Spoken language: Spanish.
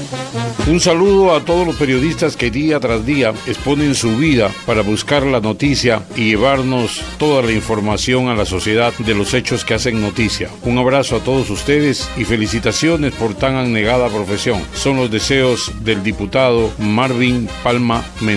Un saludo a todos los periodistas que día tras día exponen su vida para buscar la noticia y llevarnos toda la información a la sociedad de los hechos que hacen noticia. Un abrazo a todos ustedes y felicitaciones por tan abnegada profesión. Son los deseos del diputado Marvin Palma Mendoza.